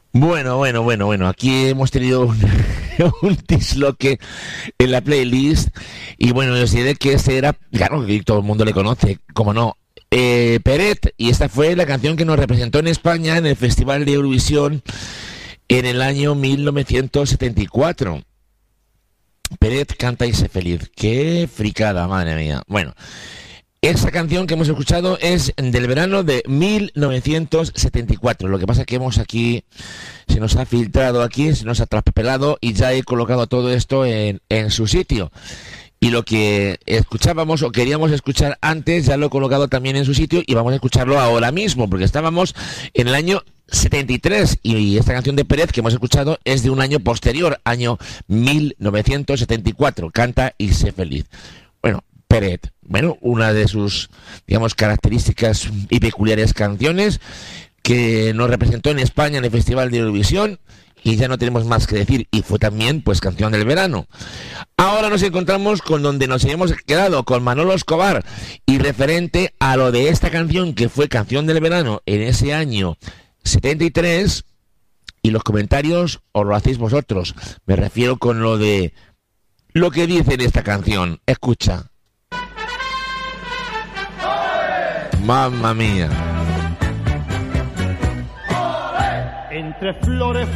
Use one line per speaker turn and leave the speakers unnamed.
Bueno. Aquí hemos tenido un disloque en la playlist. Y bueno, yo os diré que ese era, claro, que todo el mundo le conoce, como no. Peret, y esta fue la canción que nos representó en España en el Festival de Eurovisión en el año 1974. Peret canta y sé feliz. Qué fricada, madre mía. Bueno, esa canción que hemos escuchado es del verano de 1974. Lo que pasa es que hemos aquí, se nos ha filtrado aquí, se nos ha traspapelado y ya he colocado todo esto en su sitio. Y lo que escuchábamos o queríamos escuchar antes ya lo he colocado también en su sitio y vamos a escucharlo ahora mismo, porque estábamos en el año 73 y esta canción de Peret que hemos escuchado es de un año posterior, año 1974. Canta y sé feliz. Bueno, Peret, bueno, una de sus, digamos, características y peculiares canciones que nos representó en España en el Festival de Eurovisión y ya no tenemos más que decir, y fue también pues canción del verano. Ahora nos encontramos con donde nos habíamos quedado, con Manolo Escobar, y referente a lo de esta canción que fue canción del verano en ese año 73, y los comentarios os lo hacéis vosotros. Me refiero con lo de lo que dice en esta canción. Escucha. Mamma mía.
Entre flores